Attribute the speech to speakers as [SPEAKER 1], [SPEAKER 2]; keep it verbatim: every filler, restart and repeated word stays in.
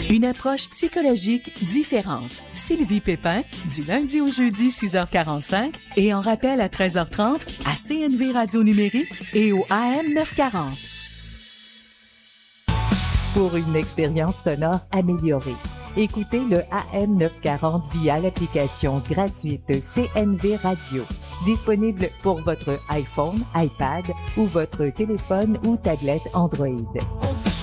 [SPEAKER 1] Une approche psychologique différente. Sylvie Pépin, du lundi au jeudi, six heures quarante-cinq et en rappel à treize heures trente à C N V Radio Numérique et au A M neuf cent quarante. Pour une expérience sonore améliorée, écoutez le A M neuf cent quarante via l'application gratuite C N V Radio, disponible pour votre iPhone, iPad ou votre téléphone ou tablette Android.